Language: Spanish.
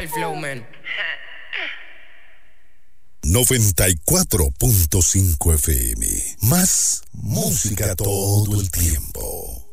el flow, man. 94.5 FM. Más música todo el tiempo.